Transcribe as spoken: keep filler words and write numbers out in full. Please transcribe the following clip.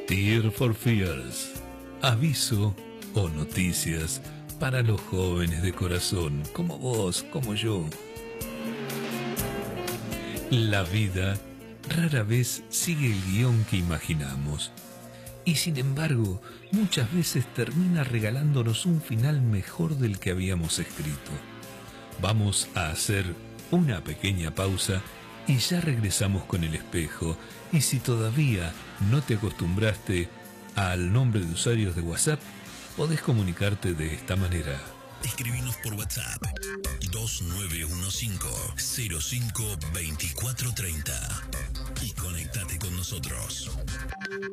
Tear for Fears. Aviso o noticias para los jóvenes de corazón, como vos, como yo. La vida rara vez sigue el guión que imaginamos. Y sin embargo, muchas veces termina regalándonos un final mejor del que habíamos escrito. Vamos a hacer una pequeña pausa y ya regresamos con el espejo. Y si todavía no te acostumbraste al nombre de usuarios de WhatsApp, podés comunicarte de esta manera. Escribinos por WhatsApp dos nueve uno cinco, cero cinco, dos cuatro tres cero y conectate con nosotros.